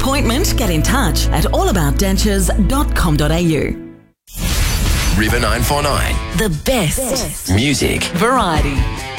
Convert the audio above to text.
appointment, get in touch at allaboutdentures.com.au. River 949. The best Music. variety.